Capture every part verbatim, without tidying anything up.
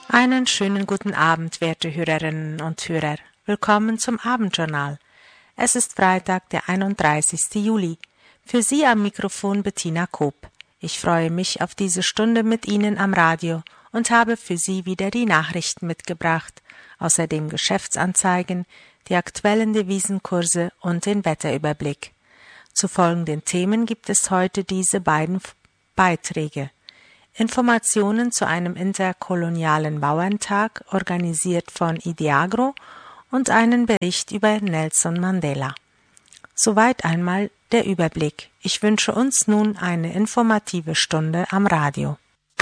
Einen schönen guten Abend, werte Hörerinnen und Hörer. Willkommen zum Abendjournal. Es ist Freitag, der einunddreißigsten Juli. Für Sie am Mikrofon Bettina Koop. Ich freue mich auf diese Stunde mit Ihnen am Radio und habe für Sie wieder die Nachrichten mitgebracht, außerdem Geschäftsanzeigen, die aktuellen Devisenkurse und den Wetterüberblick. Zu folgenden Themen gibt es heute diese beiden Beiträge. Informationen zu einem interkolonialen Bauerntag, organisiert von Ideagro, und einen Bericht über Nelson Mandela. Soweit einmal der Überblick. Ich wünsche uns nun eine informative Stunde am Radio.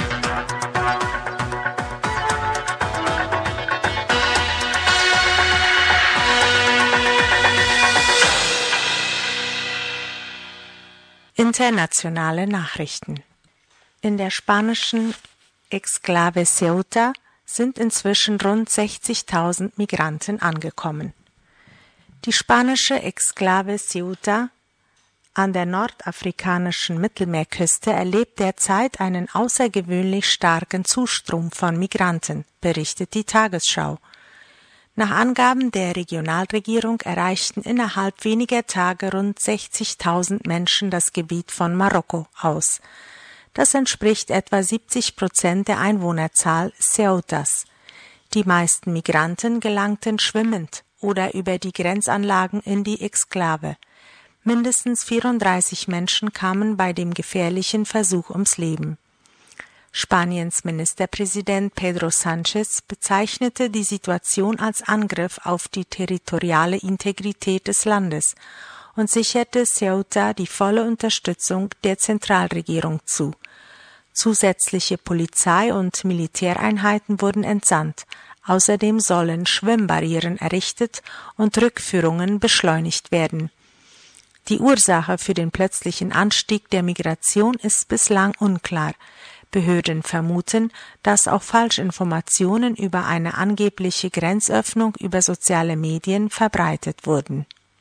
Internationale Nachrichten. In der spanischen Exklave Ceuta sind inzwischen rund sechzigtausend Migranten angekommen. Die spanische Exklave Ceuta an der nordafrikanischen Mittelmeerküste erlebt derzeit einen außergewöhnlich starken Zustrom von Migranten, berichtet die Tagesschau. Nach Angaben der Regionalregierung erreichten innerhalb weniger Tage rund sechzigtausend Menschen das Gebiet von Marokko aus. Das entspricht etwa siebzig Prozent der Einwohnerzahl Ceutas. Die meisten Migranten gelangten schwimmend oder über die Grenzanlagen in die Exklave. Mindestens vierunddreißig Menschen kamen bei dem gefährlichen Versuch ums Leben. Spaniens Ministerpräsident Pedro Sánchez bezeichnete die Situation als Angriff auf die territoriale Integrität des Landes und sicherte Ceuta die volle Unterstützung der Zentralregierung zu. Zusätzliche Polizei- und Militäreinheiten wurden entsandt. Außerdem sollen Schwimmbarrieren errichtet und Rückführungen beschleunigt werden. Die Ursache für den plötzlichen Anstieg der Migration ist bislang unklar. Behörden vermuten, dass auch Falschinformationen über eine angebliche Grenzöffnung über soziale Medien verbreitet wurden.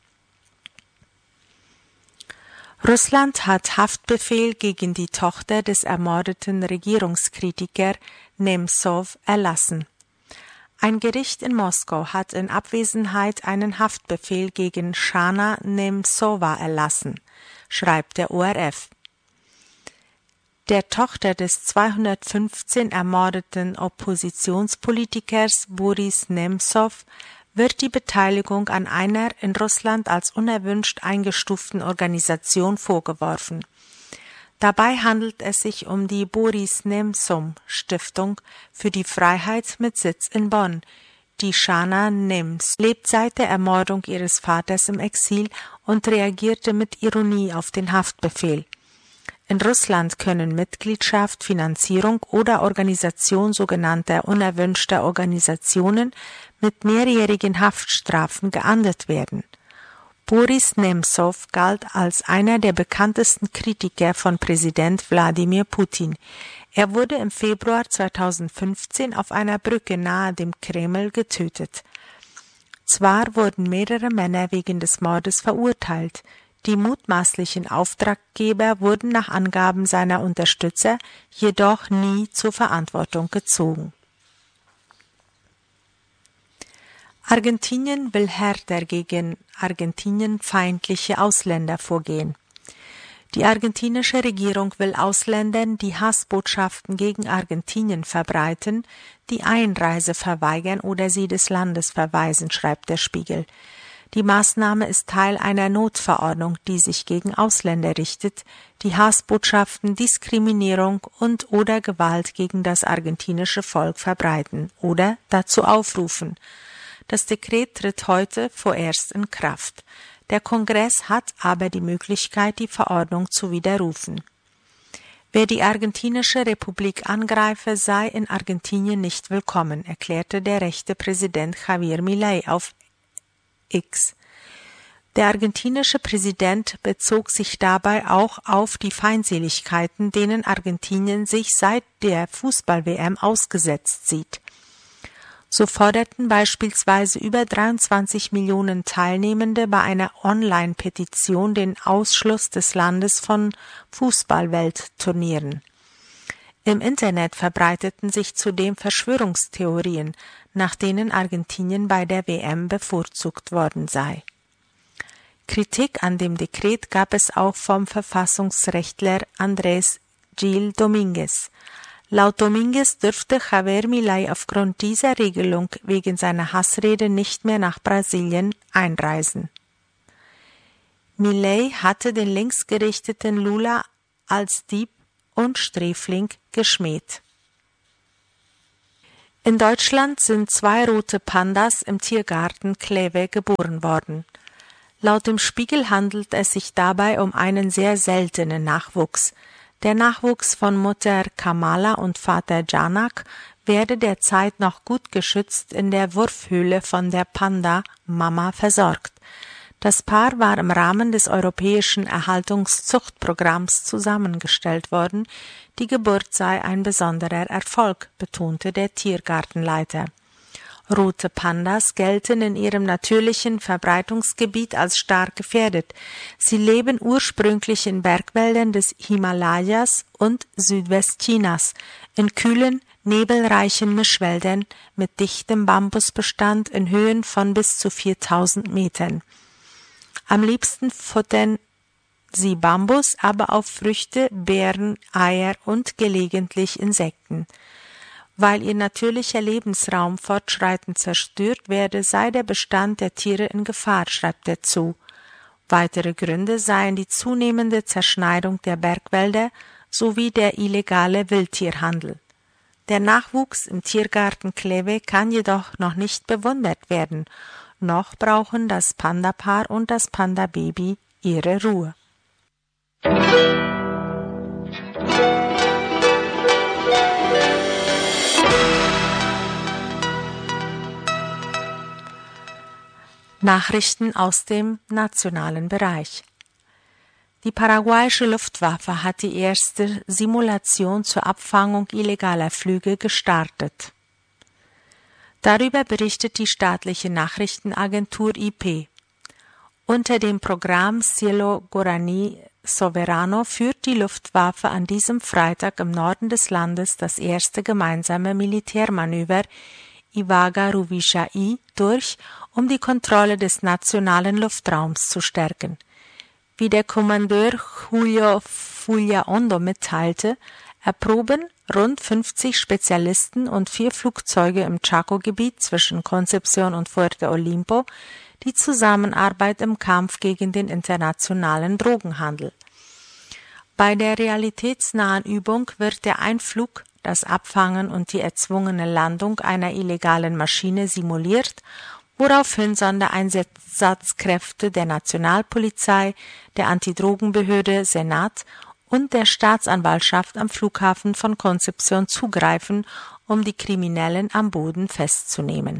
Russland hat Haftbefehl gegen die Tochter des ermordeten Regierungskritikers Nemzow erlassen. Ein Gericht in Moskau hat in Abwesenheit einen Haftbefehl gegen Shana Nemzowa erlassen, schreibt der O R F. Der Tochter des zweihundertfünfzehn ermordeten Oppositionspolitikers Boris Nemzow wird die Beteiligung an einer in Russland als unerwünscht eingestuften Organisation vorgeworfen. Dabei handelt es sich um die Boris Nemzow Stiftung für die Freiheit mit Sitz in Bonn. Die Shana Nemzow lebt seit der Ermordung ihres Vaters im Exil und reagierte mit Ironie auf den Haftbefehl. In Russland können Mitgliedschaft, Finanzierung oder Organisation sogenannter unerwünschter Organisationen mit mehrjährigen Haftstrafen geahndet werden. Boris Nemzow galt als einer der bekanntesten Kritiker von Präsident Wladimir Putin. Er wurde im Februar zweitausendfünfzehn auf einer Brücke nahe dem Kreml getötet. Zwar wurden mehrere Männer wegen des Mordes verurteilt, die mutmaßlichen Auftraggeber wurden nach Angaben seiner Unterstützer jedoch nie zur Verantwortung gezogen. Argentinien will härter gegen argentinienfeindliche Ausländer vorgehen. Die argentinische Regierung will Ausländern, die Hassbotschaften gegen Argentinien verbreiten, die Einreise verweigern oder sie des Landes verweisen, schreibt der Spiegel. Die Maßnahme ist Teil einer Notverordnung, die sich gegen Ausländer richtet, die Hassbotschaften, Diskriminierung und oder Gewalt gegen das argentinische Volk verbreiten oder dazu aufrufen. Das Dekret tritt heute vorerst in Kraft. Der Kongress hat aber die Möglichkeit, die Verordnung zu widerrufen. Wer die argentinische Republik angreife, sei in Argentinien nicht willkommen, erklärte der rechte Präsident Javier Milei auf X. Der argentinische Präsident bezog sich dabei auch auf die Feindseligkeiten, denen Argentinien sich seit der Fußball-W M ausgesetzt sieht. So forderten beispielsweise über dreiundzwanzig Millionen Teilnehmende bei einer Online-Petition den Ausschluss des Landes von Fußballweltturnieren. Im Internet verbreiteten sich zudem Verschwörungstheorien, nach denen Argentinien bei der W M bevorzugt worden sei. Kritik an dem Dekret gab es auch vom Verfassungsrechtler Andrés Gil Domínguez. Laut Domínguez dürfte Javier Milei aufgrund dieser Regelung wegen seiner Hassrede nicht mehr nach Brasilien einreisen. Milei hatte den linksgerichteten Lula als Dieb und Sträfling geschmäht. In Deutschland sind zwei rote Pandas im Tiergarten Kleve geboren worden. Laut dem Spiegel handelt es sich dabei um einen sehr seltenen Nachwuchs. Der Nachwuchs von Mutter Kamala und Vater Janak werde derzeit noch gut geschützt in der Wurfhöhle von der Panda-Mama versorgt. Das Paar war im Rahmen des europäischen Erhaltungszuchtprogramms zusammengestellt worden. Die Geburt sei ein besonderer Erfolg, betonte der Tiergartenleiter. Rote Pandas gelten in ihrem natürlichen Verbreitungsgebiet als stark gefährdet. Sie leben ursprünglich in Bergwäldern des Himalayas und Südwestchinas, in kühlen, nebelreichen Mischwäldern mit dichtem Bambusbestand in Höhen von bis zu viertausend Metern. Am liebsten futtern sie Bambus, aber auch Früchte, Beeren, Eier und gelegentlich Insekten. Weil ihr natürlicher Lebensraum fortschreitend zerstört werde, sei der Bestand der Tiere in Gefahr, schreibt er zu. Weitere Gründe seien die zunehmende Zerschneidung der Bergwälder sowie der illegale Wildtierhandel. Der Nachwuchs im Tiergarten Kleve kann jedoch noch nicht bewundert werden. Noch brauchen das Pandapaar und das Panda-Baby ihre Ruhe. Nachrichten aus dem nationalen Bereich. Die paraguayische Luftwaffe hat die erste Simulation zur Abfangung illegaler Flüge gestartet. Darüber berichtet die staatliche Nachrichtenagentur I P. Unter dem Programm Cielo Guaraní Soberano führt die Luftwaffe an diesem Freitag im Norden des Landes das erste gemeinsame Militärmanöver Iwaga-Ruwicha-I durch, um die Kontrolle des nationalen Luftraums zu stärken. Wie der Kommandeur Julio Fullaondo mitteilte, erproben rund fünfzig Spezialisten und vier Flugzeuge im Chaco-Gebiet zwischen Concepción und Fuerte Olimpo die Zusammenarbeit im Kampf gegen den internationalen Drogenhandel. Bei der realitätsnahen Übung wird der Einflug, das Abfangen und die erzwungene Landung einer illegalen Maschine simuliert, woraufhin Sondereinsatzkräfte der Nationalpolizei, der Antidrogenbehörde Senat und der Staatsanwaltschaft am Flughafen von Concepción zugreifen, um die Kriminellen am Boden festzunehmen.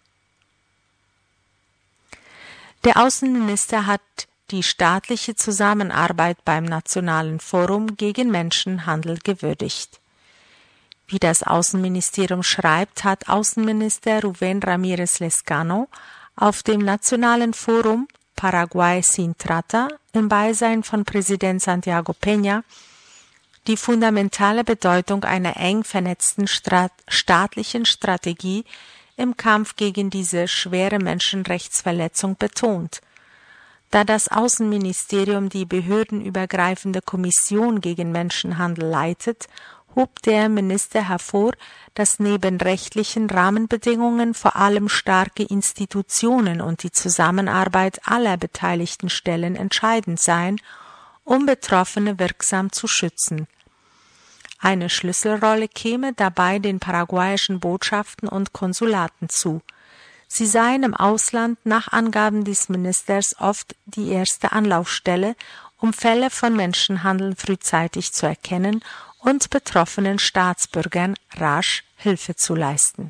Der Außenminister hat die staatliche Zusammenarbeit beim Nationalen Forum gegen Menschenhandel gewürdigt. Wie das Außenministerium schreibt, hat Außenminister Rubén Ramírez Lezcano auf dem Nationalen Forum Paraguay sin Trata im Beisein von Präsident Santiago Peña die fundamentale Bedeutung einer eng vernetzten Strat- staatlichen Strategie im Kampf gegen diese schwere Menschenrechtsverletzung betont. Da das Außenministerium die behördenübergreifende Kommission gegen Menschenhandel leitet, hob der Minister hervor, dass neben rechtlichen Rahmenbedingungen vor allem starke Institutionen und die Zusammenarbeit aller beteiligten Stellen entscheidend seien, um Betroffene wirksam zu schützen. Eine Schlüsselrolle käme dabei den paraguayischen Botschaften und Konsulaten zu. Sie seien im Ausland nach Angaben des Ministers oft die erste Anlaufstelle, um Fälle von Menschenhandel frühzeitig zu erkennen und betroffenen Staatsbürgern rasch Hilfe zu leisten.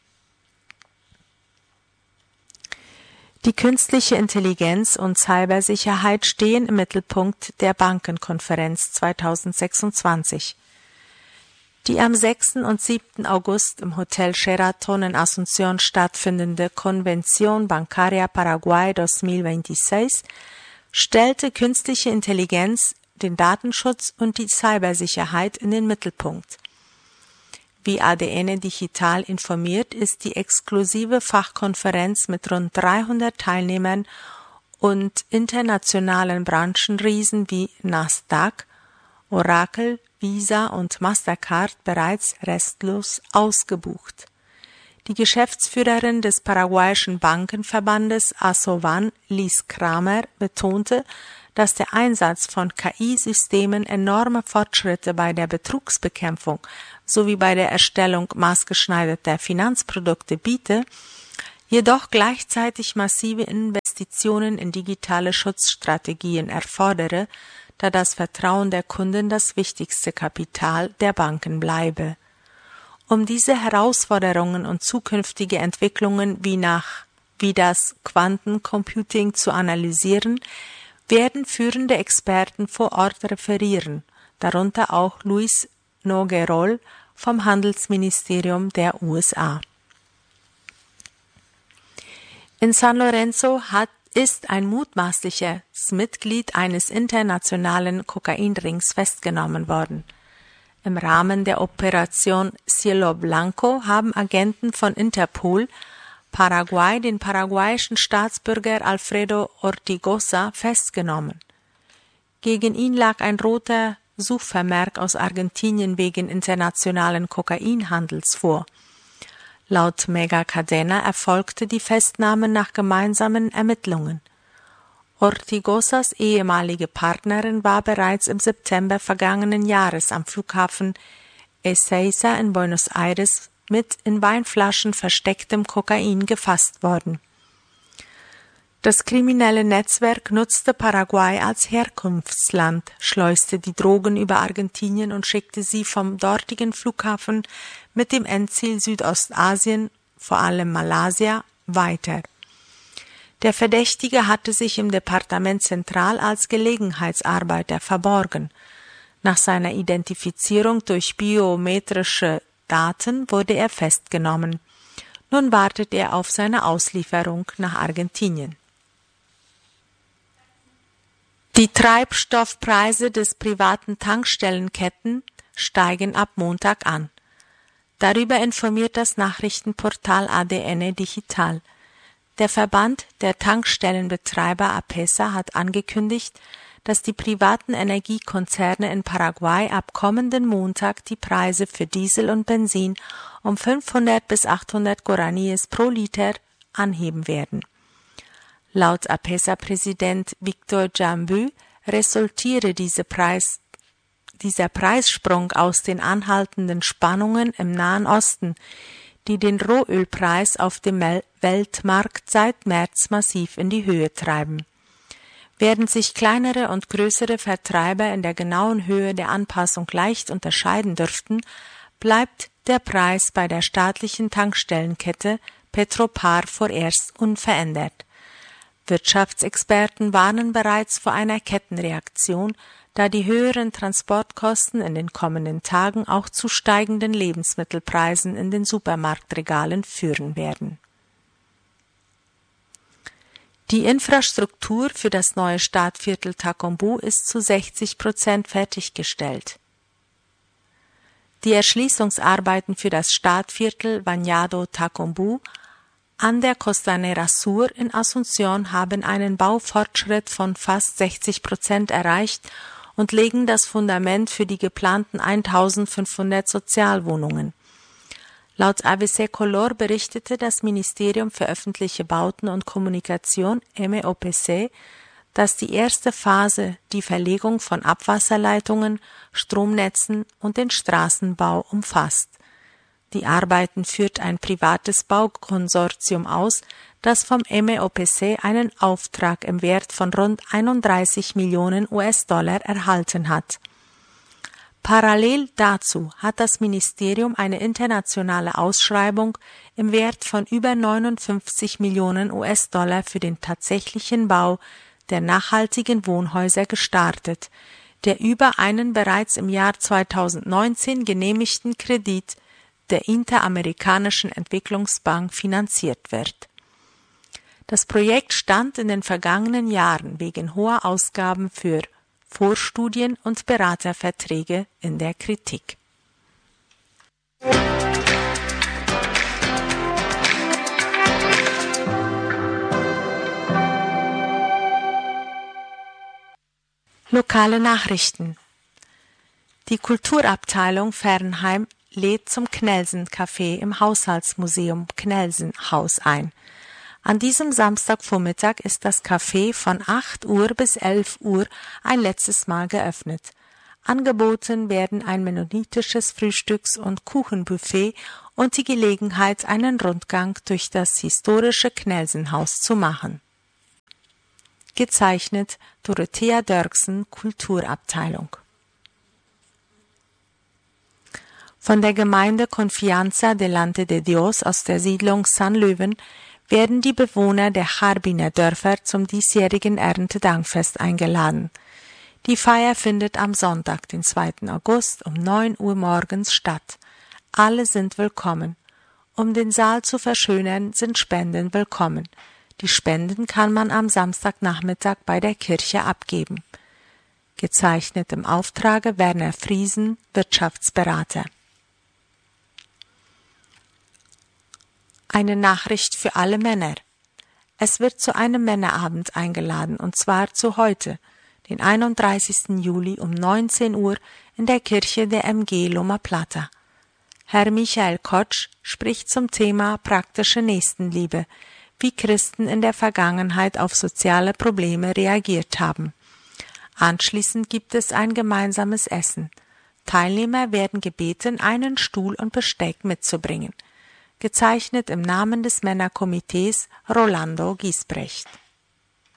Die künstliche Intelligenz und Cybersicherheit stehen im Mittelpunkt der Bankenkonferenz zweitausendsechsundzwanzig. Die am sechsten und siebten August im Hotel Sheraton in Asunción stattfindende Convención Bancaria Paraguay zweitausendsechsundzwanzig stellte künstliche Intelligenz, den Datenschutz und die Cybersicherheit in den Mittelpunkt. Wie A D N Digital informiert, ist die exklusive Fachkonferenz mit rund dreihundert Teilnehmern und internationalen Branchenriesen wie Nasdaq, Oracle, Visa und Mastercard bereits restlos ausgebucht. Die Geschäftsführerin des paraguayischen Bankenverbandes ASOBAN, Liz Kramer, betonte, dass der Einsatz von K I-Systemen enorme Fortschritte bei der Betrugsbekämpfung sowie bei der Erstellung maßgeschneiderter Finanzprodukte biete, jedoch gleichzeitig massive Investitionen in digitale Schutzstrategien erfordere, da das Vertrauen der Kunden das wichtigste Kapital der Banken bleibe. Um diese Herausforderungen und zukünftige Entwicklungen wie nach wie das Quantencomputing zu analysieren, werden führende Experten vor Ort referieren, darunter auch Luis Noguerol vom Handelsministerium der U S A. In San Lorenzo hat, ist ein mutmaßliches Mitglied eines internationalen Kokainrings festgenommen worden. Im Rahmen der Operation Cielo Blanco haben Agenten von Interpol Paraguay den paraguayischen Staatsbürger Alfredo Ortigosa festgenommen. Gegen ihn lag ein roter Suchvermerk aus Argentinien wegen internationalen Kokainhandels vor. Laut Mega Cadena erfolgte die Festnahme nach gemeinsamen Ermittlungen. Ortigosas ehemalige Partnerin war bereits im September vergangenen Jahres am Flughafen Ezeiza in Buenos Aires mit in Weinflaschen verstecktem Kokain gefasst worden. Das kriminelle Netzwerk nutzte Paraguay als Herkunftsland, schleuste die Drogen über Argentinien und schickte sie vom dortigen Flughafen mit dem Endziel Südostasien, vor allem Malaysia, weiter. Der Verdächtige hatte sich im Departement Central als Gelegenheitsarbeiter verborgen. Nach seiner Identifizierung durch biometrische Daten wurde er festgenommen. Nun wartet er auf seine Auslieferung nach Argentinien. Die Treibstoffpreise des privaten Tankstellenketten steigen ab Montag an. Darüber informiert das Nachrichtenportal A D N Digital. Der Verband der Tankstellenbetreiber APESA hat angekündigt, dass die privaten Energiekonzerne in Paraguay ab kommenden Montag die Preise für Diesel und Benzin um fünfhundert bis achthundert Guaraníes pro Liter anheben werden. Laut APESA-Präsident Victor Jambú resultiere diese Preis, dieser Preissprung aus den anhaltenden Spannungen im Nahen Osten, die den Rohölpreis auf dem Weltmarkt seit März massiv in die Höhe treiben. Während sich kleinere und größere Vertreiber in der genauen Höhe der Anpassung leicht unterscheiden dürften, bleibt der Preis bei der staatlichen Tankstellenkette Petropar vorerst unverändert. Wirtschaftsexperten warnen bereits vor einer Kettenreaktion, da die höheren Transportkosten in den kommenden Tagen auch zu steigenden Lebensmittelpreisen in den Supermarktregalen führen werden. Die Infrastruktur für das neue Stadtviertel Tacumbú ist zu sechzig Prozent fertiggestellt. Die Erschließungsarbeiten für das Stadtviertel Bañado Tacumbú an der Costanera Sur in Asunción haben einen Baufortschritt von fast sechzig Prozent erreicht und legen das Fundament für die geplanten eintausendfünfhundert Sozialwohnungen. Laut A B C Color berichtete das Ministerium für öffentliche Bauten und Kommunikation M E O P C, dass die erste Phase die Verlegung von Abwasserleitungen, Stromnetzen und den Straßenbau umfasst. Die Arbeiten führt ein privates Baukonsortium aus, das vom M E O P C einen Auftrag im Wert von rund einunddreißig Millionen US-Dollar erhalten hat. Parallel dazu hat das Ministerium eine internationale Ausschreibung im Wert von über neunundfünfzig Millionen US-Dollar für den tatsächlichen Bau der nachhaltigen Wohnhäuser gestartet, der über einen bereits im Jahr zweitausendneunzehn genehmigten Kredit der Interamerikanischen Entwicklungsbank finanziert wird. Das Projekt stand in den vergangenen Jahren wegen hoher Ausgaben für Vorstudien und Beraterverträge in der Kritik. Lokale Nachrichten. Die Kulturabteilung Fernheim lädt zum Knelsen-Café im Haushaltsmuseum Knelsen-Haus ein. An diesem Samstagvormittag ist das Café von acht Uhr bis elf Uhr ein letztes Mal geöffnet. Angeboten werden ein mennonitisches Frühstücks- und Kuchenbuffet und die Gelegenheit, einen Rundgang durch das historische Knelsenhaus zu machen. Gezeichnet Dorothea Dörgsen, Kulturabteilung. Von der Gemeinde Confianza Delante de Dios aus der Siedlung San Löwen werden die Bewohner der Harbiner Dörfer zum diesjährigen Erntedankfest eingeladen. Die Feier findet am Sonntag, den zweiten August um neun Uhr morgens statt. Alle sind willkommen. Um den Saal zu verschönern, sind Spenden willkommen. Die Spenden kann man am Samstagnachmittag bei der Kirche abgeben. Gezeichnet im Auftrage Werner Friesen, Wirtschaftsberater. Eine Nachricht für alle Männer. Es wird zu einem Männerabend eingeladen, und zwar zu heute, den einunddreißigsten Juli um neunzehn Uhr in der Kirche der M G Loma Plata. Herr Michael Kotsch spricht zum Thema praktische Nächstenliebe, wie Christen in der Vergangenheit auf soziale Probleme reagiert haben. Anschließend gibt es ein gemeinsames Essen. Teilnehmer werden gebeten, einen Stuhl und Besteck mitzubringen. Gezeichnet im Namen des Männerkomitees Rolando Giesbrecht.